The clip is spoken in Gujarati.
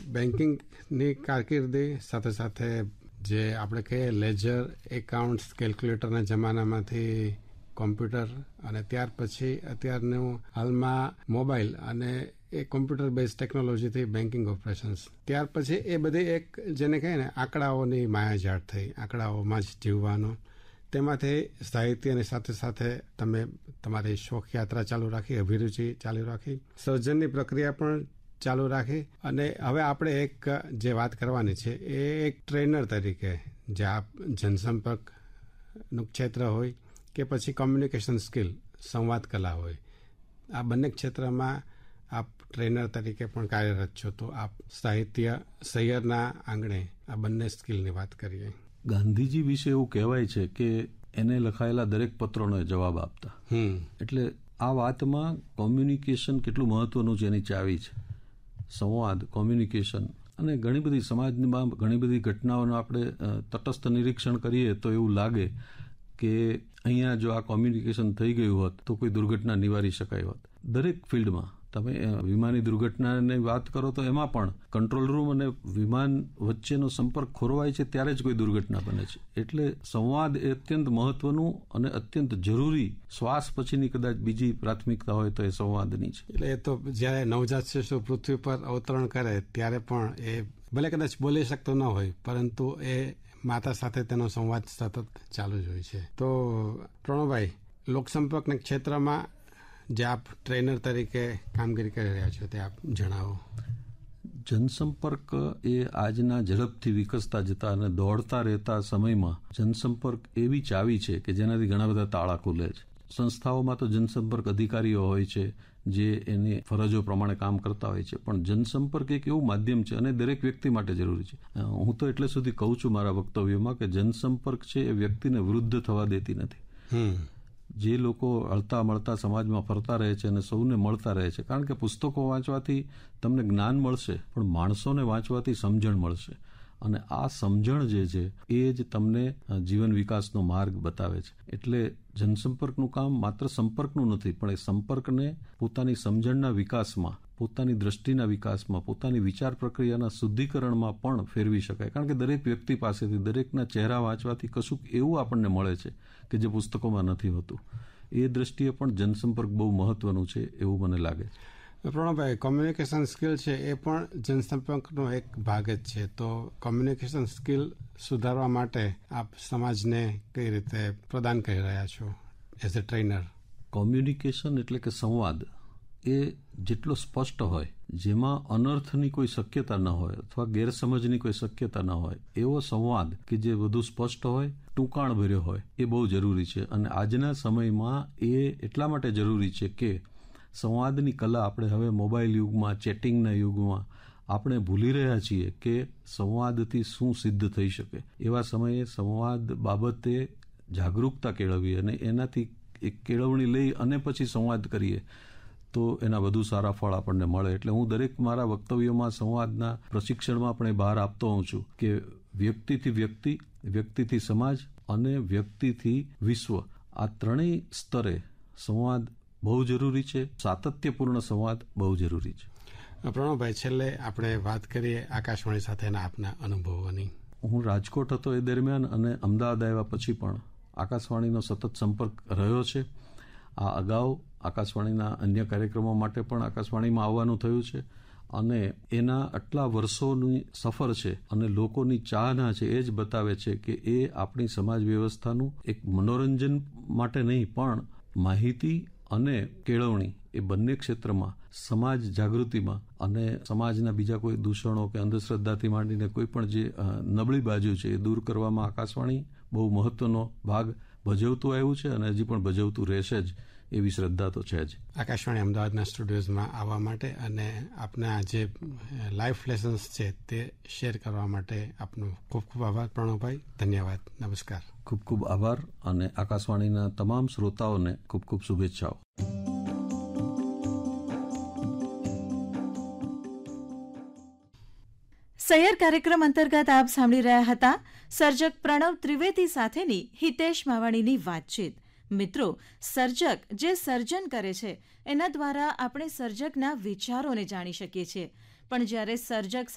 બેન્કિંગની કારકિર્દી સાથે સાથે જે આપણે કહીએ લેજર, એકાઉન્ટ્સ, કેલ્ક્યુલેટરના જમાનામાંથી કોમ્પ્યુટર અને ત્યાર પછી અત્યારનું હાલમાં મોબાઈલ અને એ કોમ્પ્યુટર બેઝ ટેકનોલોજીથી બેન્કિંગ ઓપરેશન્સ. ત્યાર પછી એ બધી એક જેને કહીએ ને આંકડાઓની માયાજાળ થઈ, આંકડાઓમાં જ જીવવાનો. તેમાંથી સાહિત્યની સાથે સાથે તમે તમારી શોખ યાત્રા ચાલુ રાખી, અભિરુચિ ચાલુ રાખી, સર્જનની પ્રક્રિયા પણ ચાલુ રાખી. અને હવે આપણે એક જે વાત કરવાની છે એ એક ટ્રેનર તરીકે, જે આપ જનસંપર્કનું ક્ષેત્ર હોય કે પછી કોમ્યુનિકેશન સ્કિલ, સંવાદ કલા હોય, આ બંને ક્ષેત્રમાં આપ ટ્રેનર તરીકે પણ કાર્યરત છો. તો આપ સાહિત્ય, સૈયરના આંગણે આ બંને સ્કિલની વાત કરીએ. ગાંધીજી વિશે એવું કહેવાય છે કે એને લખાયેલા દરેક પત્રોનો જવાબ આપતા. એટલે આ વાતમાં કોમ્યુનિકેશન કેટલું મહત્વનું છે એની ચાવી છે. સંવાદ, કોમ્યુનિકેશન અને ઘણી બધી સમાજમાં ઘણી બધી ઘટનાઓનું આપણે તટસ્થ નિરીક્ષણ કરીએ તો એવું લાગે કે અહીંયા જો આ કોમ્યુનિકેશન થઈ ગયું હોત તો કોઈ દુર્ઘટના નિવારી શકાય હોત. દરેક ફિલ્ડમાં તમે વિમાની દુર્ઘટનાની વાત કરો તો એમાં પણ કંટ્રોલ રૂમ અને વિમાન વચ્ચેનો સંપર્ક ખોરવાય છે ત્યારે જ કોઈ દુર્ઘટના બને છે. એટલે સંવાદ એ અત્યંત મહત્વનું અને અત્યંત જરૂરી, શ્વાસ પછીની કદાચ બીજી પ્રાથમિકતા હોય તો એ સંવાદની છે. એટલે એ તો જ્યારે નવજાત શિશુ પૃથ્વી પર અવતરણ કરે ત્યારે પણ એ ભલે કદાચ બોલી શકતો ન હોય, પરંતુ એ માતા સાથે તેનો સંવાદ સતત ચાલુ જ હોય છે. તો પ્રણવભાઈ, લોકસંપર્કના ક્ષેત્રમાં જે આપ ટ્રેનર તરીકે કામગીરી કરી રહ્યા છો તે આપ જણાવો. જનસંપર્ક એ આજના ઝડપથી વિકસતા જતા અને દોડતા રહેતા સમયમાં જનસંપર્ક એવી ચાવી છે કે જેનાથી ઘણા બધા તાળા ખુલે છે. સંસ્થાઓમાં તો જનસંપર્ક અધિકારીઓ હોય છે જે એની ફરજો પ્રમાણે કામ કરતા હોય છે, પણ જનસંપર્ક એક એવું માધ્યમ છે અને દરેક વ્યક્તિ માટે જરૂરી છે. હું તો એટલે સુધી કહું છું મારા વક્તવ્યમાં કે જનસંપર્ક છે એ વ્યક્તિને વૃદ્ધ થવા દેતી નથી. જે લોકો હળતા મળતા સમાજમાં ફરતા રહે છે અને સૌને મળતા રહે છે, કારણ કે પુસ્તકો વાંચવાથી તમને જ્ઞાન મળશે, પણ માણસોને વાંચવાથી સમજણ મળશે. અને આ સમજણ જે છે એ જ તમને જીવન વિકાસનો માર્ગ બતાવે છે. એટલે જનસંપર્કનું કામ માત્ર સંપર્કનું નથી, પણ એ સંપર્કને પોતાની સમજણના વિકાસમાં, પોતાની દ્રષ્ટિના વિકાસમાં, પોતાની વિચાર પ્રક્રિયાના શુદ્ધિકરણમાં પણ ફેરવી શકાય. કારણ કે દરેક વ્યક્તિ પાસેથી, દરેકના ચહેરા વાંચવાથી કશુંક એવું આપણને મળે છે કે જે પુસ્તકોમાં નથી હોતું. એ દ્રષ્ટિએ પણ જનસંપર્ક બહુ મહત્વનું છે એવું મને લાગે છે. પ્રણવભાઈ, કોમ્યુનિકેશન સ્કિલ છે એ પણ જનસંપર્કનો એક ભાગ જ છે. તો કોમ્યુનિકેશન સ્કિલ સુધારવા માટે આપ સમાજને કઈ રીતે પ્રદાન કરી રહ્યા છો એઝ અ ટ્રેનર? કોમ્યુનિકેશન એટલે કે સંવાદ એ જેટલો સ્પષ્ટ હોય, જેમાં અનર્થની કોઈ શક્યતા ન હોય અથવા ગેરસમજની કોઈ શક્યતા ન હોય, એવો સંવાદ કે જે વધુ સ્પષ્ટ હોય, ટૂંકાણ ભર્યો હોય, એ બહુ જરૂરી છે. અને આજના સમયમાં એ એટલા માટે જરૂરી છે કે સંવાદની કલા આપણે હવે મોબાઈલ યુગમાં, ચેટિંગના યુગમાં આપણે ભૂલી રહ્યા છીએ કે સંવાદથી શું સિદ્ધ થઈ શકે. એવા સમયે સંવાદ બાબતે જાગૃતતા કેળવવી અને એનાથી એક કેળવણી લઈ અને પછી સંવાદ કરીએ તો એના વધુ સારા ફળ આપણને મળે. એટલે હું દરેક મારા વક્તવ્યોમાં સંવાદના પ્રશિક્ષણમાં પણ બહાર આપતો હોઉં છું કે વ્યક્તિથી વ્યક્તિ, વ્યક્તિથી સમાજ અને વ્યક્તિથી વિશ્વ, આ ત્રણેય સ્તરે સંવાદ બહુ જરૂરી છે. સાતત્યપૂર્ણ સંવાદ બહુ જરૂરી છે. પ્રણવભાઈ, છેલ્લે આપણે વાત કરીએ આકાશવાણી સાથેના આપના અનુભવોની. હું રાજકોટ હતો એ દરમિયાન અને અમદાવાદ આવ્યા પછી પણ આકાશવાણીનો સતત સંપર્ક રહ્યો છે. આ અગાઉ આકાશવાણીના અન્ય કાર્યક્રમો માટે પણ આકાશવાણીમાં આવવાનું થયું છે અને એના આટલા વર્ષોની સફર છે અને લોકોની ચાહના છે એ જ બતાવે છે કે એ આપણી સમાજ વ્યવસ્થાનું એક મનોરંજન માટે નહીં, પણ માહિતી અને કેળવણી એ બંને ક્ષેત્રમાં, સમાજ જાગૃતિમાં અને સમાજના બીજા કોઈ દૂષણો કે અંધશ્રદ્ધાથી માંડીને કોઈ પણ જે નબળી બાજુ છે એ દૂર કરવામાં આકાશવાણી બહુ મહત્વનો ભાગ ભજવતું આવ્યું છે અને હજી પણ ભજવતું રહેશે જ એવી શ્રદ્ધા તો છે જ. આકાશવાણી અમદાવાદના સ્ટુડિયોઝમાં આવવા માટે અને આપના જે લાઈફ લેસન્સ છે તે શેર કરવા માટે આપનો ખૂબ ખૂબ આભાર પ્રણવભાઈ. ધન્યવાદ. નમસ્કાર. ખૂબ ખૂબ આભાર અને આકાશવાણીના તમામ શ્રોતાઓને ખૂબ ખૂબ શુભેચ્છાઓ. સૈયર કાર્યક્રમ અંતર્ગત આપ સાંભળી રહ્યા હતા સર્જક પ્રણવ ત્રિવેદી સાથેની હિતેશ માવાણીની વાતચીત. મિત્રો, સર્જક જે સર્જન કરે છે એના દ્વારા આપણે સર્જકના વિચારોને જાણી શકીએ છીએ, પણ જ્યારે સર્જક